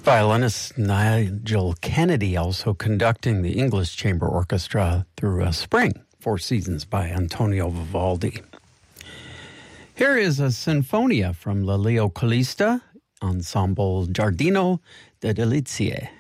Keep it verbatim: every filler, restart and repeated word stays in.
Violinist Nigel Kennedy also conducting the English Chamber Orchestra through a Spring, Four Seasons by Antonio Vivaldi. Here is a sinfonia from La Leo Calista, Ensemble Giardino de Delizie.